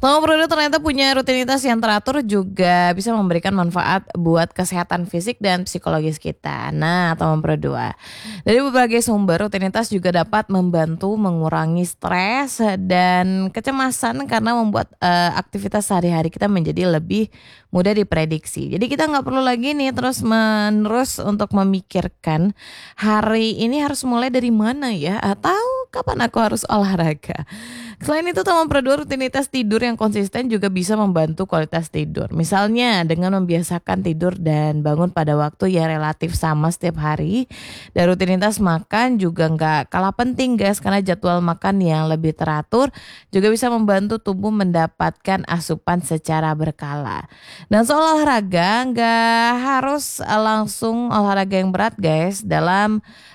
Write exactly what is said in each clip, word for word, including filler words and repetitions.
Lama Produk ternyata punya rutinitas yang teratur juga bisa memberikan manfaat buat kesehatan fisik dan psikologis kita. Nah, Lama Produk. Dari berbagai sumber, rutinitas juga dapat membantu mengurangi stres dan kecemasan karena membuat eh, aktivitas sehari-hari kita menjadi lebih mudah diprediksi. Jadi kita nggak perlu lagi nih terus menerus untuk memikirkan hari ini harus mulai dari mana ya atau kapan aku harus olahraga. Selain itu, Taman Produk rutinitas tidur yang konsisten juga bisa membantu kualitas tidur. Misalnya dengan membiasakan tidur dan bangun pada waktu yang relatif sama setiap hari. Dan rutinitas makan juga nggak kalah penting guys, karena jadwal makan yang lebih teratur juga bisa membantu tubuh mendapatkan asupan secara berkala. Dan soal olahraga nggak harus langsung olahraga yang berat guys. Dalam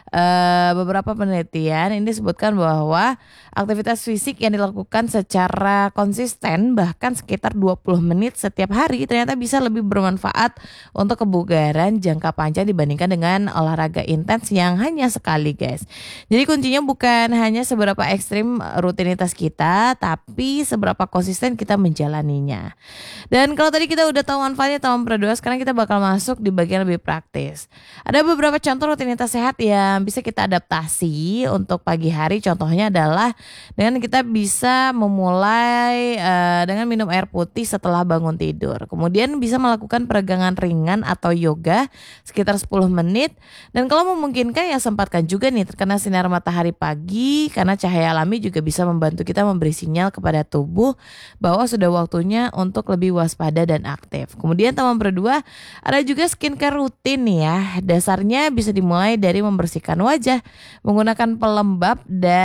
uh, beberapa penelitian ini disebutkan bahwa aktivitas fisik yang dilakukan secara konsisten bahkan sekitar dua puluh menit setiap hari ternyata bisa lebih bermanfaat untuk kebugaran jangka panjang dibandingkan dengan olahraga intens yang hanya sekali guys. Jadi kuncinya bukan hanya seberapa ekstrim rutinitas kita, tapi seberapa konsisten kita menjalaninya. Dan kalau tadi kita udah tahu manfaatnya Taman Produk, sekarang kita bakal masuk di bagian lebih praktis. Ada beberapa contoh rutinitas sehat yang bisa kita adaptasi untuk pagi hari. Contohnya adalah dengan kita bisa memulai uh, dengan minum air putih setelah bangun tidur. Kemudian bisa melakukan peregangan ringan atau yoga sekitar sepuluh menit. Dan kalau memungkinkan ya sempatkan juga nih terkena sinar matahari pagi, karena cahaya alami juga bisa membantu kita memberi sinyal kepada tubuh bahwa sudah waktunya untuk lebih waspada dan aktif. Kemudian Taman Berdua ada juga skincare rutin nih ya. Dasarnya bisa dimulai dari membersihkan wajah, menggunakan pelembab,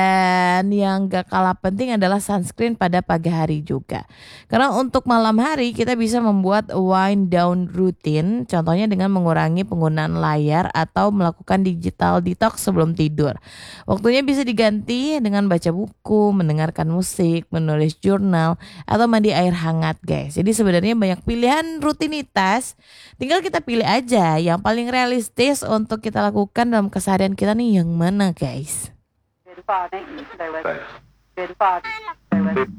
dan yang gak kalah penting adalah sunscreen pada pagi hari juga. Karena untuk malam hari kita bisa membuat wind down routine, contohnya dengan mengurangi penggunaan layar atau melakukan digital detox sebelum tidur. Waktunya bisa diganti dengan baca buku, mendengarkan musik, menulis jurnal, atau mandi air hangat guys. Jadi sebenarnya banyak pilihan rutinitas, tinggal kita pilih aja yang paling realistis untuk kita lakukan dalam keseharian kita nih yang mana guys. Good father, stay with. Good father, stay with.